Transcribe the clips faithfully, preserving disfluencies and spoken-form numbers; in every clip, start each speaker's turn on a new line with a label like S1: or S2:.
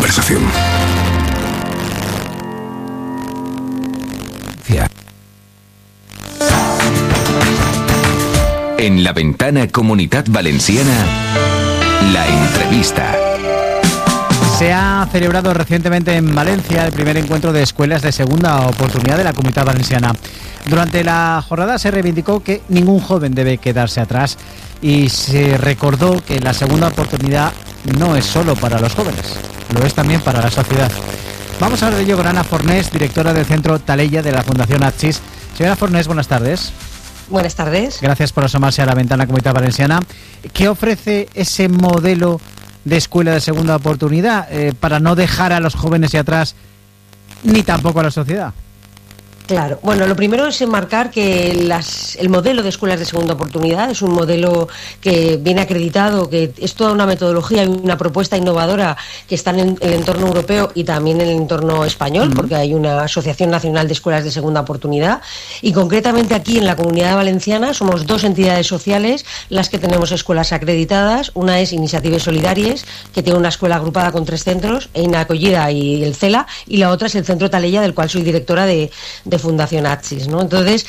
S1: conversación.
S2: En La Ventana Comunitat Valenciana, la entrevista.
S3: Se ha celebrado recientemente en Valencia el primer encuentro de escuelas de segunda oportunidad de la Comunitat Valenciana. Durante la jornada se reivindicó que ningún joven debe quedarse atrás y se recordó que la segunda oportunidad no es solo para los jóvenes, lo es también para la sociedad. Vamos a hablar de ello con Ana Fornés, directora del Centro Taleya de la Fundación Atxis. Señora Fornés, buenas tardes.
S4: Buenas tardes.
S3: Gracias por asomarse a La Ventana Comunitat Valenciana. ¿Qué ofrece ese modelo de escuela de segunda oportunidad eh, para no dejar a los jóvenes hacia atrás ni tampoco a la sociedad?
S4: Claro, bueno, lo primero es enmarcar que las, el modelo de escuelas de segunda oportunidad es un modelo que viene acreditado, que es toda una metodología y una propuesta innovadora que está en el entorno europeo y también en el entorno español, uh-huh. porque hay una Asociación Nacional de Escuelas de Segunda Oportunidad y concretamente aquí en la Comunidad Valenciana somos dos entidades sociales las que tenemos escuelas acreditadas. Una es Iniciatives Solidàries, que tiene una escuela agrupada con tres centros, Eina Acollida y el CELA, y la otra es el Centro Taleya, del cual soy directora de, de Fundación Atxis, ¿no? Entonces,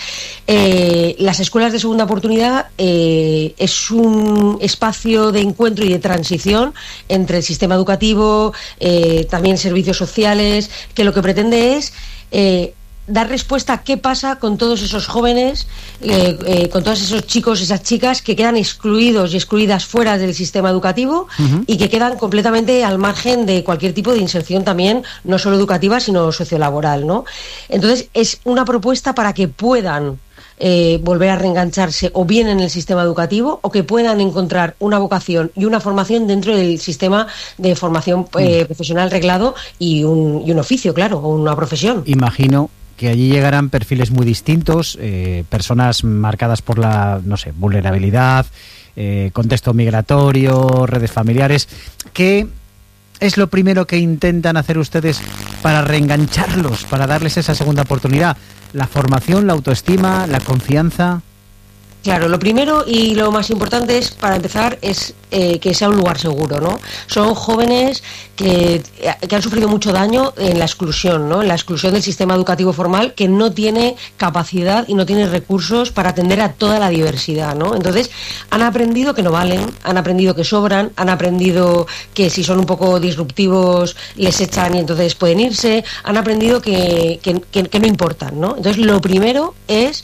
S4: eh, las escuelas de segunda oportunidad eh, es un espacio de encuentro y de transición entre el sistema educativo, eh, también servicios sociales, que lo que pretende es eh, dar respuesta a qué pasa con todos esos jóvenes, eh, eh, con todos esos chicos, esas chicas que quedan excluidos y excluidas fuera del sistema educativo uh-huh. y que quedan completamente al margen de cualquier tipo de inserción también, no solo educativa, sino sociolaboral, ¿no? Entonces, es una propuesta para que puedan Eh, volver a reengancharse o bien en el sistema educativo o que puedan encontrar una vocación y una formación dentro del sistema de formación eh, profesional reglado y un, y un oficio, claro, o una profesión.
S3: Imagino que allí llegarán perfiles muy distintos, eh, personas marcadas por la, no sé, vulnerabilidad, eh, contexto migratorio, redes familiares. ¿Qué es lo primero que intentan hacer ustedes para reengancharlos, para darles esa segunda oportunidad? ¿La formación, la autoestima, la confianza?
S4: Claro, lo primero y lo más importante es, para empezar, es eh, que sea un lugar seguro, ¿no? Son jóvenes que, que han sufrido mucho daño en la exclusión, ¿no? En la exclusión del sistema educativo formal, que no tiene capacidad y no tiene recursos para atender a toda la diversidad, ¿no? Entonces, han aprendido que no valen, han aprendido que sobran, han aprendido que si son un poco disruptivos les echan y entonces pueden irse, han aprendido que, que, que, que no importan, ¿no? Entonces, lo primero es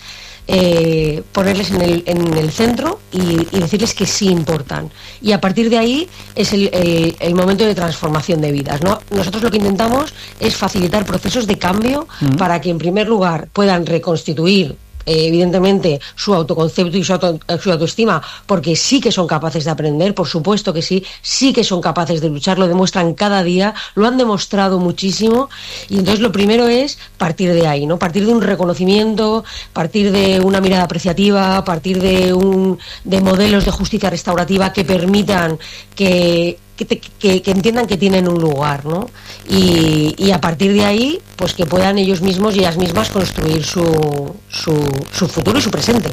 S4: Eh, ponerles en el, en el centro y, y decirles que sí importan, y a partir de ahí es el, el, el momento de transformación de vidas, ¿no? Nosotros lo que intentamos es facilitar procesos de cambio uh-huh. para que en primer lugar puedan reconstituir Eh, evidentemente su autoconcepto y su, auto, su autoestima, porque sí que son capaces de aprender, por supuesto que sí, sí que son capaces de luchar, lo demuestran cada día, lo han demostrado muchísimo, y entonces lo primero es partir de ahí, ¿no? Partir de un reconocimiento, partir de una mirada apreciativa, partir de un de modelos de justicia restaurativa que permitan que Que, te, que, que entiendan que tienen un lugar, ¿no? Y, y a partir de ahí, pues que puedan ellos mismos y ellas mismas construir su, su, su futuro y su presente.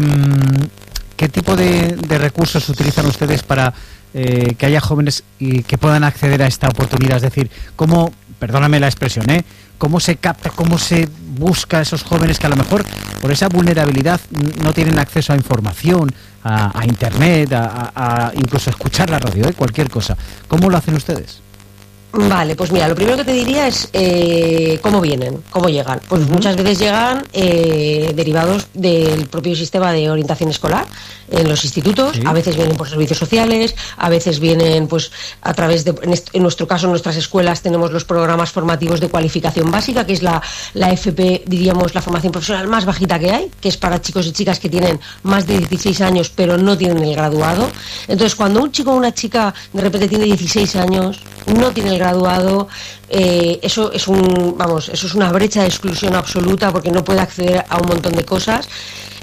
S3: ¿Qué tipo de, de recursos utilizan ustedes para eh, que haya jóvenes y que puedan acceder a esta oportunidad? Es decir, ¿cómo, perdóname la expresión, ¿eh? ¿Cómo se capta, cómo se busca a esos jóvenes que a lo mejor por esa vulnerabilidad no tienen acceso a información, a, a internet, a, a, a incluso a escuchar la radio, ¿eh? Cualquier cosa? ¿Cómo lo hacen ustedes?
S4: Vale, pues mira, lo primero que te diría es eh, cómo vienen, cómo llegan. Pues uh-huh. muchas veces llegan eh, derivados del propio sistema de orientación escolar en los institutos, sí. A veces vienen por servicios sociales, a veces vienen pues a través de, en, este, en nuestro caso en nuestras escuelas tenemos los programas formativos de cualificación básica, que es la, la F P, diríamos la formación profesional más bajita que hay, que es para chicos y chicas que tienen más de dieciséis años pero no tienen el graduado. Entonces cuando un chico o una chica de repente tiene dieciséis años, no tiene el graduado, eh, eso es un, vamos, eso es una brecha de exclusión absoluta porque no puede acceder a un montón de cosas.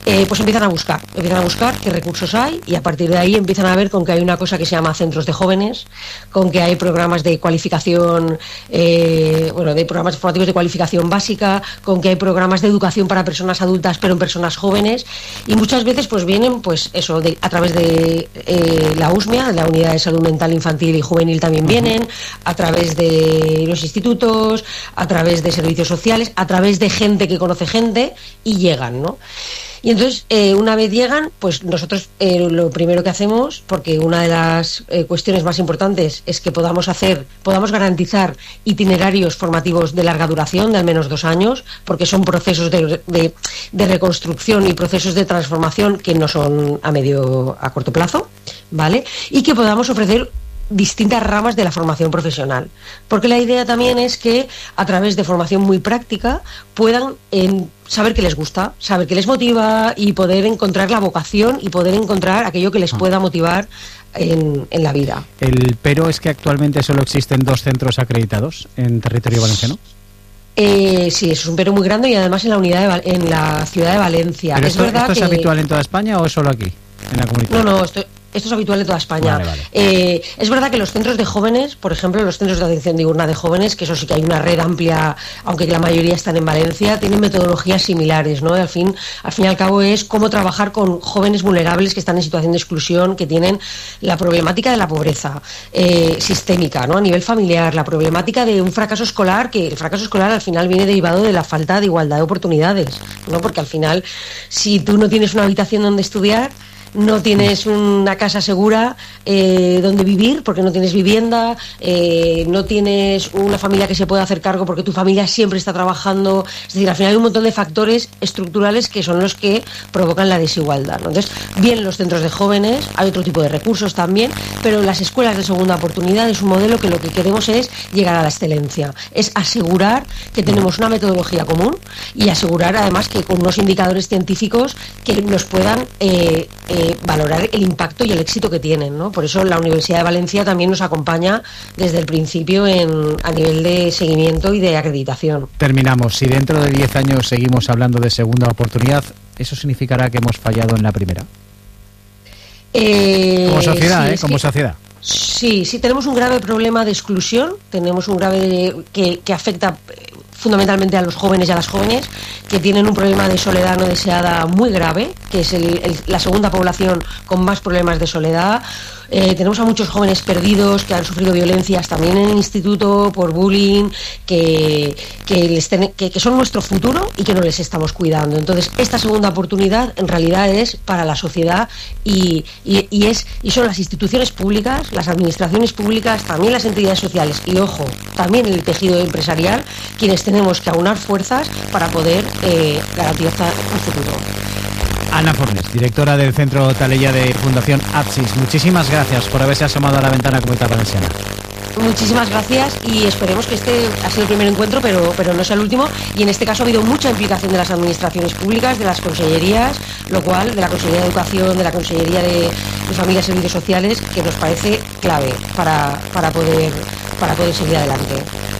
S4: eh, pues empiezan a buscar, empiezan a buscar qué recursos hay y a partir de ahí empiezan a ver con que hay una cosa que se llama centros de jóvenes, con que hay programas de cualificación, eh, bueno, de programas formativos de cualificación básica, con que hay programas de educación para personas adultas pero en personas jóvenes y muchas veces pues vienen pues eso de, a través de eh, la U S M E A, la Unidad de Salud Mental Infantil y Juvenil también vienen, a través de los institutos, a través de servicios sociales, a través de gente que conoce gente y llegan, ¿no? Y entonces, eh, una vez llegan, pues nosotros eh, lo primero que hacemos, porque una de las eh, cuestiones más importantes es que podamos hacer, podamos garantizar itinerarios formativos de larga duración, de al menos dos años, porque son procesos de, de, de reconstrucción y procesos de transformación que no son a medio, a corto plazo, ¿vale? Y que podamos ofrecer distintas ramas de la formación profesional, porque la idea también es que a través de formación muy práctica puedan eh, saber qué les gusta, saber qué les motiva y poder encontrar la vocación y poder encontrar aquello que les pueda motivar en, en la vida.
S3: El pero es que actualmente solo existen dos centros acreditados en territorio valenciano.
S4: Eh, sí, eso es un pero muy grande y además en la unidad de Val- en la ciudad de Valencia.
S3: ¿Pero
S4: es
S3: esto,
S4: verdad
S3: esto es
S4: que...
S3: habitual en toda España o es solo aquí, en la comunidad?
S4: No, no, esto, esto es habitual en toda España.
S3: Vale, vale.
S4: Eh, es verdad que los centros de jóvenes, por ejemplo, los centros de atención diurna de jóvenes, que eso sí que hay una red amplia, aunque la mayoría están en Valencia, tienen metodologías similares, ¿no? Al fin, al fin y al cabo es cómo trabajar con jóvenes vulnerables que están en situación de exclusión, que tienen la problemática de la pobreza eh, sistémica, ¿no? A nivel familiar, la problemática de un fracaso escolar, que el fracaso escolar al final viene derivado de la falta de igualdad de oportunidades, ¿no? Porque al final, si tú no tienes una habitación donde estudiar, no tienes una casa segura eh, donde vivir porque no tienes vivienda, eh, no tienes una familia que se pueda hacer cargo porque tu familia siempre está trabajando. Es decir, al final hay un montón de factores estructurales que son los que provocan la desigualdad, ¿no? Entonces, bien los centros de jóvenes, hay otro tipo de recursos también, pero las escuelas de segunda oportunidad es un modelo que lo que queremos es llegar a la excelencia, es asegurar que tenemos una metodología común y asegurar además que con unos indicadores científicos que nos puedan eh, eh, valorar el impacto y el éxito que tienen, ¿no? Por eso la Universidad de Valencia también nos acompaña desde el principio en, a nivel de seguimiento y de acreditación.
S3: Terminamos. Si dentro de diez años seguimos hablando de segunda oportunidad, ¿eso significará que hemos fallado en la primera?
S4: Eh,
S3: Como sociedad,
S4: sí,
S3: ¿eh? Como
S4: que,
S3: sociedad.
S4: Sí, sí, tenemos un grave problema de exclusión, tenemos un grave que, que afecta fundamentalmente a los jóvenes y a las jóvenes, que tienen un problema de soledad no deseada muy grave, que es el, el, la segunda población con más problemas de soledad. Eh, tenemos a muchos jóvenes perdidos que han sufrido violencias también en el instituto por bullying, que, que, les ten, que, que son nuestro futuro y que no les estamos cuidando. Entonces, esta segunda oportunidad en realidad es para la sociedad y, y, y, es, y son las instituciones públicas, las administraciones públicas, también las entidades sociales y, ojo, también el tejido empresarial, quienes tenemos que aunar fuerzas para poder eh, garantizar un futuro.
S3: Ana Fornes, directora del Centro Taleya de Fundación Apsis, muchísimas gracias por haberse asomado a la ventana Comunidad Valenciana.
S4: Muchísimas gracias y esperemos que este ha sido el primer encuentro, pero, pero no sea el último. Y en este caso ha habido mucha implicación de las administraciones públicas, de las consellerías, lo cual, de la Consellería de Educación, de la Consellería de, de Familia y Servicios Sociales, que nos parece clave para, para, poder, para poder seguir adelante.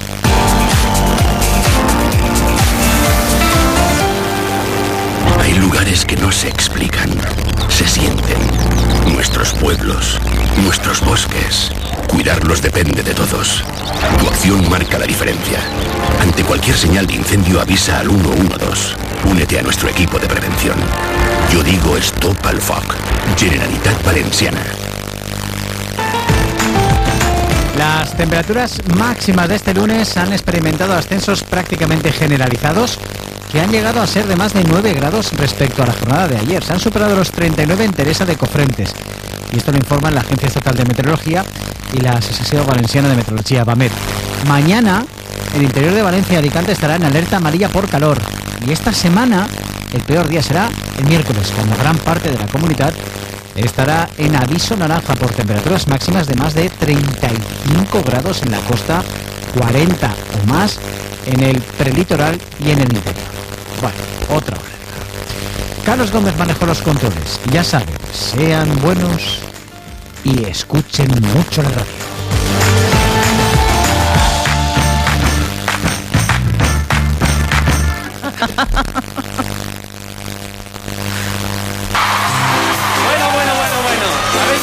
S1: Hay lugares que no se explican, se sienten. Nuestros pueblos, nuestros bosques. Cuidarlos depende de todos. Tu acción marca la diferencia. Ante cualquier señal de incendio avisa al uno uno dos. Únete a nuestro equipo de prevención. Yo digo Stop al Foc. Generalitat Valenciana.
S3: Las temperaturas máximas de este lunes han experimentado ascensos prácticamente generalizados que han llegado a ser de más de nueve grados respecto a la jornada de ayer. Se han superado los treinta y nueve en Teresa de Cofrentes. Y esto lo informan la Agencia Estatal de Meteorología y la Asociación Valenciana de Meteorología, VAMED. Mañana, el interior de Valencia y Alicante estará en alerta amarilla por calor. Y esta semana, el peor día será el miércoles, cuando gran parte de la comunidad estará en aviso naranja por temperaturas máximas de más de treinta y cinco grados en la costa, cuarenta o más en el prelitoral y en el interior. Bueno, otra hora. Carlos Gómez manejó los controles. Ya saben, sean buenos y escuchen mucho la radio.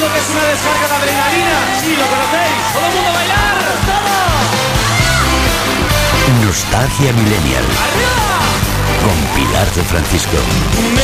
S5: ¿Esto que es una descarga de adrenalina? Sí, lo conocéis. ¡Todo el mundo a bailar! ¡Todo!
S1: Nostalgia Millennial.
S5: ¡Arriba!
S1: Con Pilar de Francisco.
S5: Me